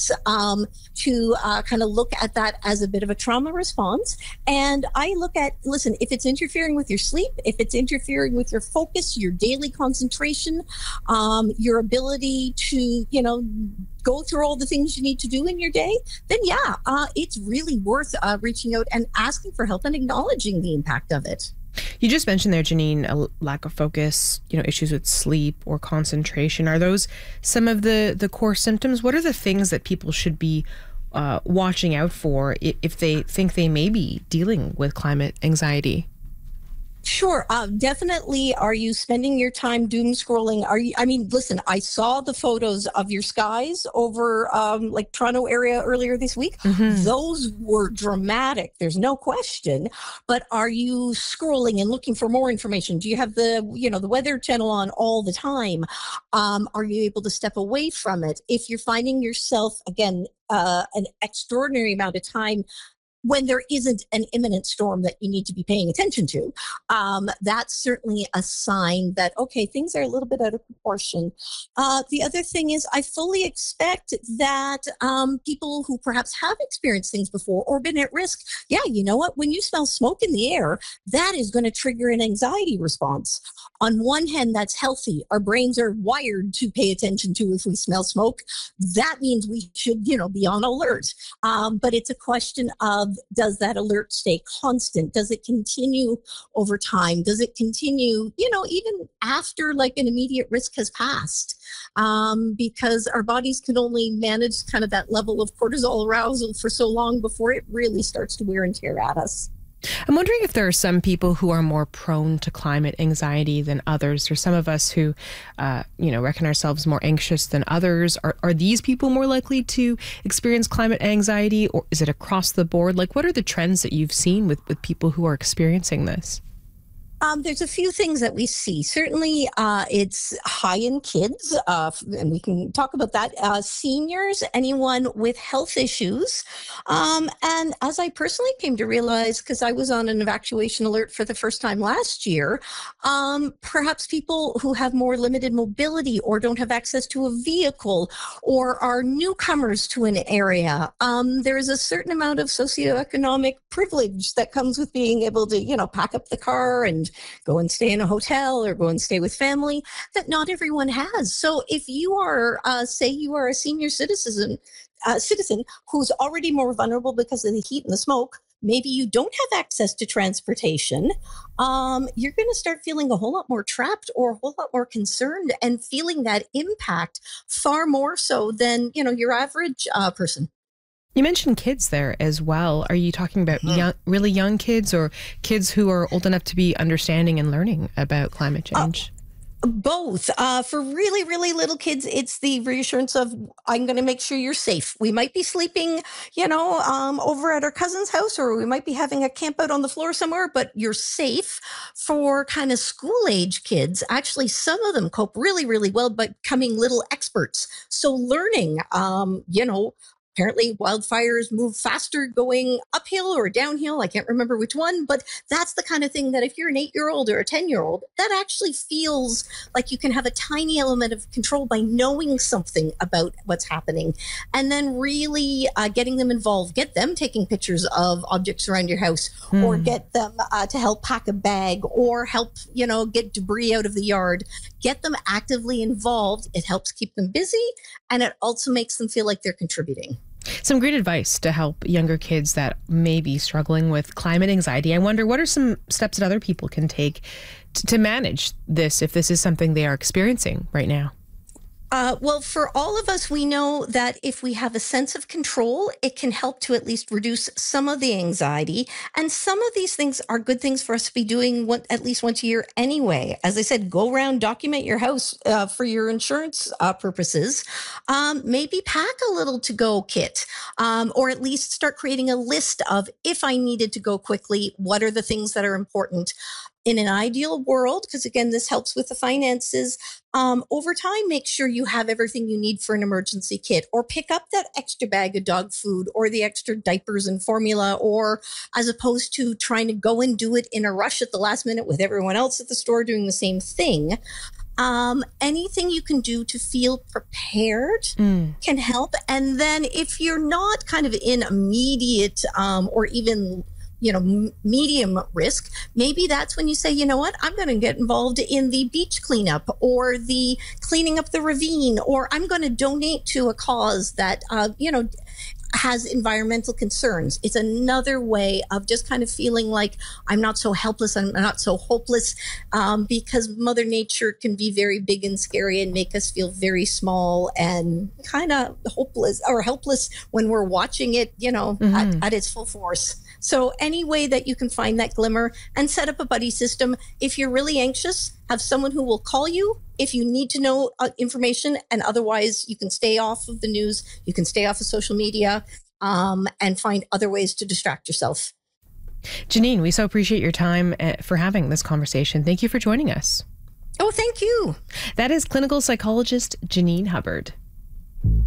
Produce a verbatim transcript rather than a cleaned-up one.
sense um, to uh, kind of look at that as a bit of a trauma response. And I look at, listen, if it's interfering with your sleep, if it's interfering with your focus, your daily concentration, um, your ability to, you know, go through all the things you need to do in your day, then yeah, uh, it's really worth uh, reaching out and asking for help and acknowledging the impact of it. You just mentioned there, Janine, a lack of focus, you know, issues with sleep or concentration. Are those some of the, the core symptoms? What are the things that people should be uh, watching out for if they think they may be dealing with climate anxiety? Sure. Uh, definitely. Are you spending your time doom scrolling? Are you, I mean, listen, I saw the photos of your skies over um, like Toronto area earlier this week. Mm-hmm. Those were dramatic. There's no question. But are you scrolling and looking for more information? Do you have the, you know, the weather channel on all the time? Um, are you able to step away from it? If you're finding yourself, again, uh, an extraordinary amount of time when there isn't an imminent storm that you need to be paying attention to, um, that's certainly a sign that, okay, things are a little bit out of proportion. Uh, the other thing is I fully expect that um, people who perhaps have experienced things before or been at risk, yeah, you know what? When you smell smoke in the air, that is going to trigger an anxiety response. On one hand, that's healthy. Our brains are wired to pay attention to if we smell smoke. That means we should, you know, be on alert. Um, but it's a question of, does that alert stay constant? Does it continue over time? Does it continue, you know, even after like an immediate risk has passed? Um, because our bodies can only manage kind of that level of cortisol arousal for so long before it really starts to wear and tear at us. I'm wondering if there are some people who are more prone to climate anxiety than others, or some of us who, uh, you know, reckon ourselves more anxious than others. Are, are these people more likely to experience climate anxiety, or is it across the board? Like, what are the trends that you've seen with, with people who are experiencing this? Um, there's a few things that we see. Certainly, uh, it's high in kids, uh, and we can talk about that. Uh, seniors, anyone with health issues. Um, and as I personally came to realize, because I was on an evacuation alert for the first time last year, um, perhaps people who have more limited mobility or don't have access to a vehicle or are newcomers to an area. Um, there is a certain amount of socioeconomic privilege that comes with being able to, you know, pack up the car and go and stay in a hotel or go and stay with family that not everyone has. So if you are, uh, say you are a senior citizen, uh, citizen who's already more vulnerable because of the heat and the smoke, maybe you don't have access to transportation, um, you're going to start feeling a whole lot more trapped or a whole lot more concerned and feeling that impact far more so than, you know, your average uh, person. You mentioned kids there as well. Are you talking about mm-hmm. young, really young kids, or kids who are old enough to be understanding and learning about climate change? Uh, both. Uh, for really, really little kids, it's the reassurance of, I'm going to make sure you're safe. We might be sleeping, you know, um, over at our cousin's house, or we might be having a camp out on the floor somewhere, but you're safe. For kind of school age kids, actually, some of them cope really, really well by becoming little experts. So learning, um, you know, apparently wildfires move faster going uphill or downhill. I can't remember which one, but that's the kind of thing that if you're an eight-year-old or a ten-year-old, that actually feels like you can have a tiny element of control by knowing something about what's happening. And then really uh, getting them involved, get them taking pictures of objects around your house, hmm. or get them uh, to help pack a bag or help, you know, get debris out of the yard. Get them actively involved. It helps keep them busy, and it also makes them feel like they're contributing. Some great advice to help younger kids that may be struggling with climate anxiety. I wonder, what are some steps that other people can take to, to manage this if this is something they are experiencing right now? Uh, well, for all of us, we know that if we have a sense of control, it can help to at least reduce some of the anxiety. And some of these things are good things for us to be doing one, at least once a year anyway. As I said, go around, document your house uh, for your insurance uh, purposes. Um, maybe pack a little to-go kit, um, or at least start creating a list of, if I needed to go quickly, what are the things that are important? In an ideal world, because again, this helps with the finances, um, over time, make sure you have everything you need for an emergency kit, or pick up that extra bag of dog food or the extra diapers and formula, or as opposed to trying to go and do it in a rush at the last minute with everyone else at the store doing the same thing. Um, anything you can do to feel prepared mm. can help. And then if you're not kind of in immediate um, or even you know, m- medium risk, maybe that's when you say, you know what, I'm going to get involved in the beach cleanup or the cleaning up the ravine, or I'm going to donate to a cause that, uh, you know, has environmental concerns. It's another way of just kind of feeling like I'm not so helpless, I'm not so hopeless, um, because Mother Nature can be very big and scary and make us feel very small and kind of hopeless or helpless when we're watching it, you know, mm-hmm. at, at its full force. So any way that you can find that glimmer and set up a buddy system. If you're really anxious, have someone who will call you if you need to know uh, information, and otherwise you can stay off of the news, you can stay off of social media, um, and find other ways to distract yourself. Janine, we so appreciate your time for having this conversation. Thank you for joining us. Oh, thank you. That is clinical psychologist Janine Hubbard.